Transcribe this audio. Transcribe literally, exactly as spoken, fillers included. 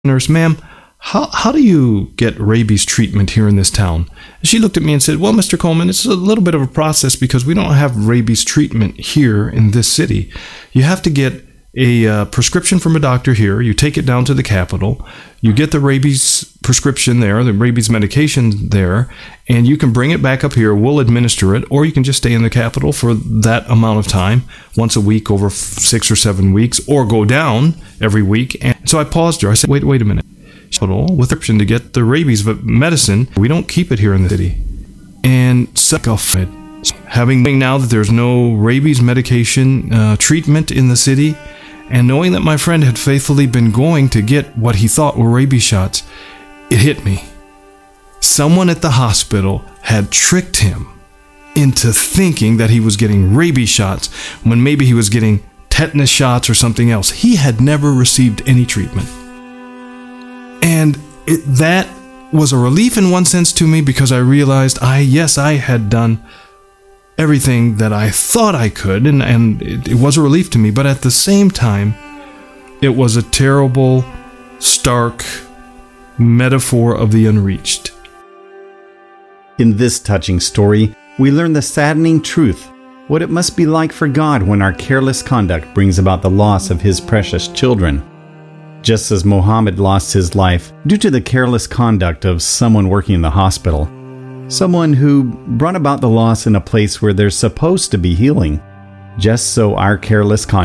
nurse, ma'am, how, how do you get rabies treatment here in this town? And she looked at me and said, well, Mister Coleman, it's a little bit of a process because we don't have rabies treatment here in this city. You have to get a uh, prescription from a doctor here. You take it down to the Capitol. You get the rabies prescription there, the rabies medication there, and you can bring it back up here. We'll administer it, or you can just stay in the Capitol for that amount of time, once a week over f- six or seven weeks, or go down every week. And so I paused her. I said, wait, wait a minute. With option to get the rabies medicine, we don't keep it here in the city. And suck off it. Having now that there's no rabies medication uh, treatment in the city, and knowing that my friend had faithfully been going to get what he thought were rabies shots, it hit me. Someone at the hospital had tricked him into thinking that he was getting rabies shots when maybe he was getting tetanus shots or something else. He had never received any treatment. And it, that was a relief in one sense to me, because I realized, I yes, I had done everything that I thought I could, and, and it, it was a relief to me. But at the same time, it was a terrible, stark metaphor of the unreached. In this touching story, we learn the saddening truth, what it must be like for God when our careless conduct brings about the loss of His precious children. Just as Muhammad lost his life due to the careless conduct of someone working in the hospital, someone who brought about the loss in a place where there's supposed to be healing, just so our careless conduct